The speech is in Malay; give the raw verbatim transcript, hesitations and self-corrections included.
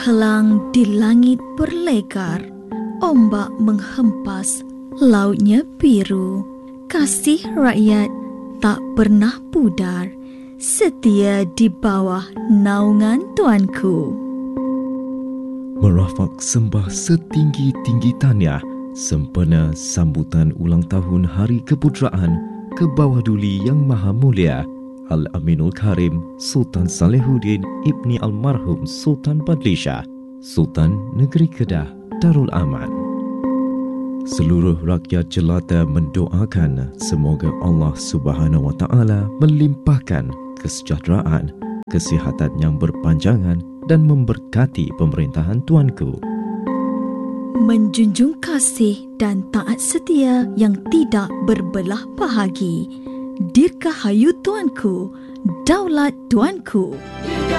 Menghelang di langit berlegar, ombak menghempas, lautnya biru. Kasih rakyat tak pernah pudar, setia di bawah naungan Tuanku. Merafak sembah setinggi-tinggi tahniah sempena sambutan ulang tahun Hari Keputeraan ke bawah duli Yang Maha Mulia Al-Aminul Karim Sultan Salehuddin Ibni Almarhum Sultan Badlishah, Sultan Negeri Kedah Darul Aman. Seluruh rakyat jelata mendoakan semoga Allah Subhanahu Wa Taala melimpahkan kesejahteraan, kesihatan yang berpanjangan dan memberkati pemerintahan Tuanku. Menjunjung kasih dan taat setia yang tidak berbelah bahagi. Dirgahayu Tuanku, daulat Tuanku.